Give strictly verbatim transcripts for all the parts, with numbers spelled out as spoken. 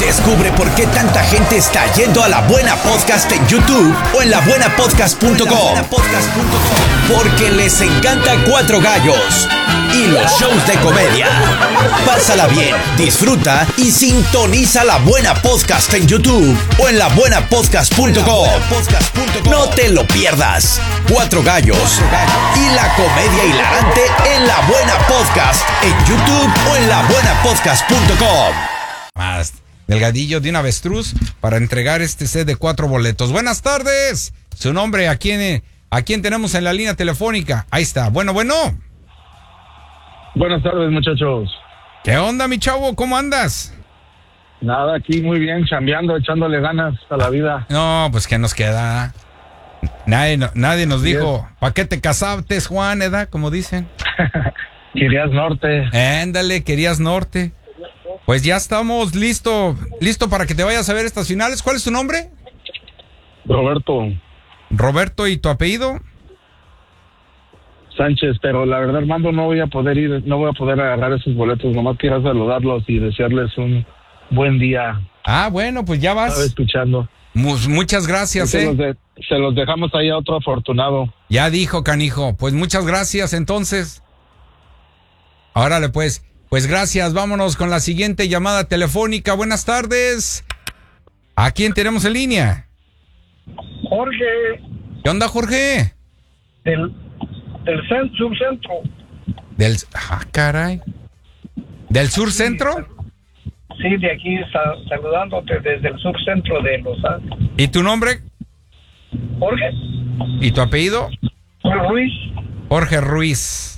Descubre por qué tanta gente está yendo a La Buena Podcast en YouTube o en la buena podcast punto com. Porque les encanta Cuatro Gallos y los shows de comedia. Pásala bien, disfruta y sintoniza La Buena Podcast en YouTube o en la buena podcast punto com. No te lo pierdas. Cuatro Gallos y la comedia hilarante en La Buena Podcast en YouTube o en la buena podcast punto com. Más delgadillo de un avestruz para entregar este set de cuatro boletos. Buenas tardes. Su nombre, ¿a quién, a quién tenemos en la línea telefónica? Ahí está. Bueno, bueno. Buenas tardes, muchachos. ¿Qué onda, mi chavo? ¿Cómo andas? Nada, aquí muy bien, chambeando, echándole ganas a la vida. No, pues ¿qué nos queda? Nadie, no, nadie nos dijo, ¿para qué te casaste, Juan, edad? Como dicen. Querías norte. Ándale, querías norte. Pues ya estamos listo, listo para que te vayas a ver estas finales. ¿Cuál es tu nombre? Roberto Roberto, ¿y tu apellido? Sánchez, pero la verdad, Armando, no voy a poder ir, no voy a poder agarrar esos boletos. Nomás quiero saludarlos y desearles un buen día. Ah, bueno, pues ya vas. Estaba escuchando. Mus, muchas gracias, se eh. Los de, se los dejamos ahí a otro afortunado. Ya dijo, canijo. Pues muchas gracias, entonces. Órale, pues. Pues gracias, vámonos con la siguiente llamada telefónica. Buenas tardes. ¿A quién tenemos en línea? Jorge. ¿Qué onda, Jorge? Del, del centro, subcentro. Del... Ah, caray. ¿Del sur centro? Sí, de aquí sa- saludándote desde el subcentro de Los Ángeles. ¿Y tu nombre? Jorge. ¿Y tu apellido? Ruiz. Jorge Ruiz.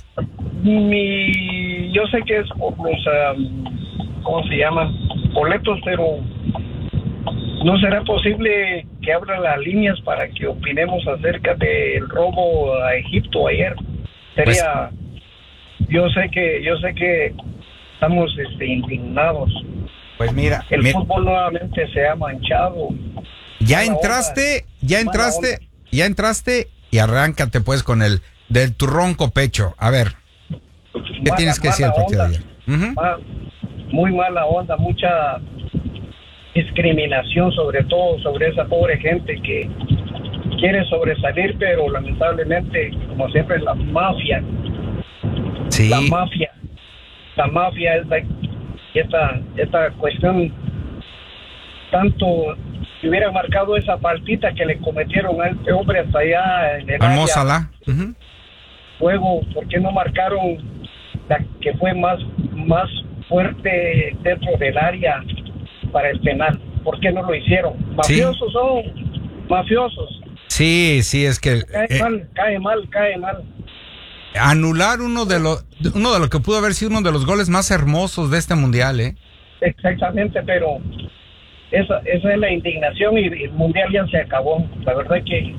Mi, yo sé que es por los, um, ¿cómo se llama? Boletos, pero ¿no será posible que abran las líneas para que opinemos acerca del robo a Egipto ayer? Sería, pues, yo sé que, yo sé que estamos este, indignados. Pues mira, el mira, fútbol nuevamente se ha manchado. Ya entraste, ya entraste, ya entraste y arráncate pues con el del tu ronco pecho. A ver. ¿Qué Mala, tienes que decir al partido de ayer? Uh-huh. Ma, muy mala onda, mucha discriminación, sobre todo sobre esa pobre gente que quiere sobresalir, pero lamentablemente, como siempre, la mafia, sí. la mafia, la mafia es la, esta, esta cuestión, tanto si hubiera marcado esa faltita que le cometieron a este hombre hasta allá en el área, Almózala. Uh-huh. Luego, ¿por qué no marcaron la que fue más, más fuerte dentro del área para el penal? ¿Por qué no lo hicieron? Mafiosos, sí. Son mafiosos. Sí, sí, es que cae eh, mal, cae mal, cae mal. Anular uno de los uno de lo que pudo haber sido uno de los goles más hermosos de este mundial, ¿eh? Exactamente, pero esa, esa es la indignación y el mundial ya se acabó. La verdad que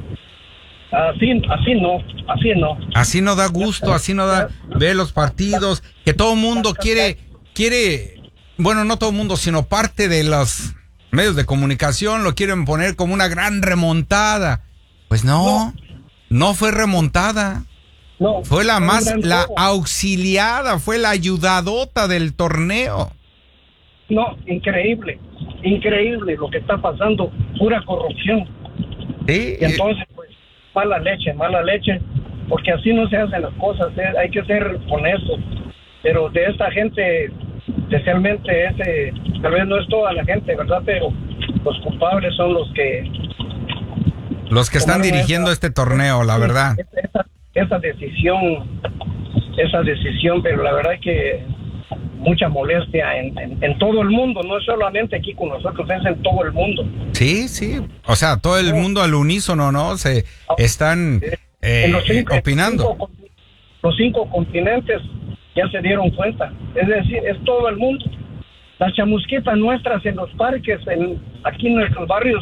Así, así no, así no. Así no da gusto, así no da ver los partidos, que todo el mundo quiere, quiere, bueno, no todo el mundo, sino parte de los medios de comunicación lo quieren poner como una gran remontada. Pues no, no, no fue remontada. No, fue la más, la auxiliada, fue la ayudadota del torneo. No, increíble, increíble lo que está pasando, pura corrupción. Sí. Y entonces, mala leche, mala leche, porque así no se hacen las cosas, ¿eh? Hay que ser honestos, pero de esta gente, especialmente ese, tal vez no es toda la gente, ¿verdad? Pero los culpables son los que... Los que están dirigiendo esa, este torneo, la verdad. Esa, esa decisión, esa decisión, pero la verdad es que mucha molestia en, en, en todo el mundo, no es solamente aquí con nosotros, es en todo el mundo. Sí, sí, o sea, todo el mundo al unísono, ¿no? Se están eh, en los cinco, opinando. Cinco, los cinco continentes ya se dieron cuenta, es decir, es todo el mundo. Las chamusquitas nuestras en los parques, en, aquí en nuestros barrios,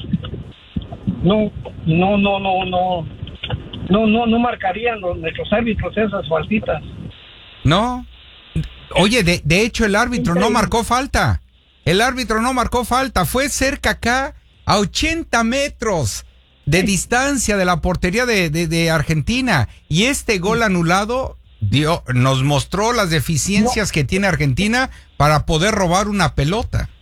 no, no, no, no, no, no, no, no marcarían los, nuestros árbitros esas faltitas. No. Oye, de, de hecho el árbitro no marcó falta. El árbitro no marcó falta. Fue cerca acá, a ochenta metros de distancia de la portería de, de, de Argentina. Y este gol anulado dio, nos mostró las deficiencias no. que tiene Argentina para poder robar una pelota.